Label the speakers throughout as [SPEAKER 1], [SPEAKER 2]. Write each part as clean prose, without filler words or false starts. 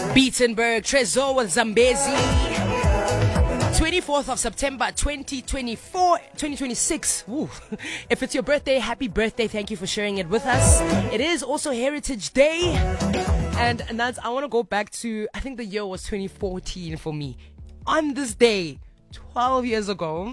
[SPEAKER 1] Beatenberg, Trezor with Zambezi. 24th of September 2026. Woo. If it's your birthday, happy birthday. Thank you for sharing it with us. It is also Heritage Day. And Nads, I want to go back to, I think the year was 2014 for me. On this day, 12 years ago.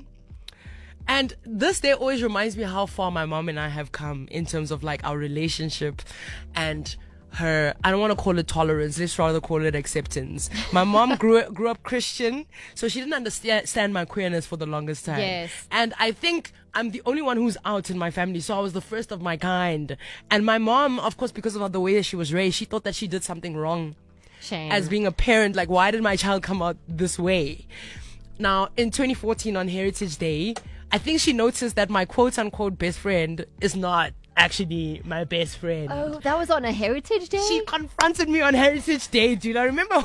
[SPEAKER 1] And this day always reminds me how far my mom and I have come in terms of like our relationship and her, I don't want to call it tolerance, let's rather call it acceptance. My mom grew up Christian, so she didn't understand my queerness for the longest time.
[SPEAKER 2] Yes.
[SPEAKER 1] And I think I'm the only one who's out in my family, so I was the first of my kind. And my mom, of course, because of the way that she was raised, she thought that she did something wrong.
[SPEAKER 2] Shame.
[SPEAKER 1] As being a parent, like, why did my child come out this way? Now, in 2014 on Heritage Day, I think she noticed that my quote-unquote best friend is not actually my best friend.
[SPEAKER 2] Oh, that was on a Heritage Day?
[SPEAKER 1] She confronted me on Heritage Day, dude. I remember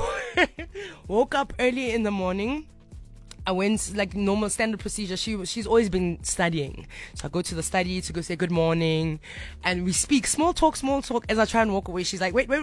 [SPEAKER 1] woke up early in the morning. I went like normal standard procedure. She's always been studying. So I go to the study to go say good morning. And we speak small talk. As I try and walk away, she's like, wait.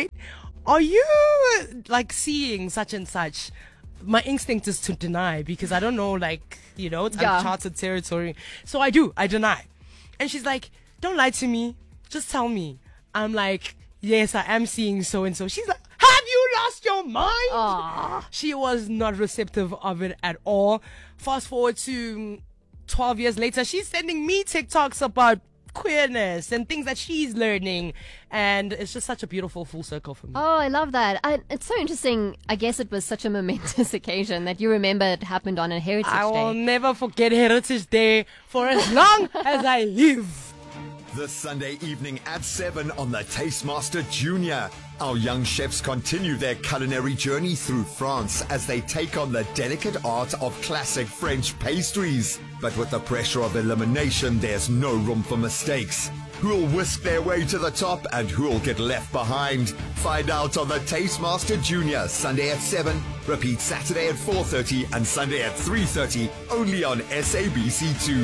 [SPEAKER 1] Are you like seeing such and such? My instinct is to deny because I don't know, like, you know, it's uncharted territory. So I deny. And she's like, don't lie to me. Just tell me. I'm like, yes, I am seeing so and so. She's like, have you lost your mind?
[SPEAKER 2] Aww.
[SPEAKER 1] She was not receptive of it at all. Fast forward to 12 years later, she's sending me TikToks about queerness and things that she's learning. And it's just such a beautiful full circle for me.
[SPEAKER 2] Oh, I love that. It's so interesting. I guess it was such a momentous occasion that you remember it happened on a Heritage
[SPEAKER 1] I
[SPEAKER 2] Day.
[SPEAKER 1] will never forget Heritage Day for as long as I live.
[SPEAKER 3] This Sunday evening at 7 on the Tastemaster Junior. Our young chefs continue their culinary journey through France as they take on the delicate art of classic French pastries. But with the pressure of elimination, there's no room for mistakes. Who'll whisk their way to the top and who'll get left behind? Find out on the Tastemaster Junior, Sunday at 7, repeat Saturday at 4:30 and Sunday at 3:30, only on SABC2.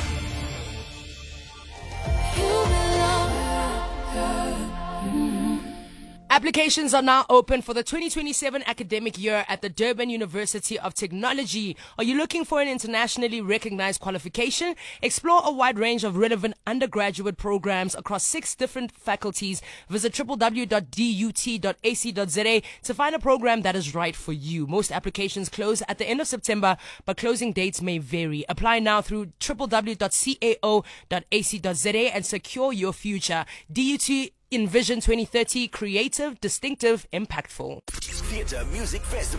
[SPEAKER 1] Applications are now open for the 2027 academic year at the Durban University of Technology. Are you looking for an internationally recognized qualification? Explore a wide range of relevant undergraduate programs across 6 different faculties. Visit www.dut.ac.za to find a program that is right for you. Most applications close at the end of September, but closing dates may vary. Apply now through www.cao.ac.za and secure your future. DUT Envision 2030, creative, distinctive, impactful.
[SPEAKER 4] Theatre Music Festival.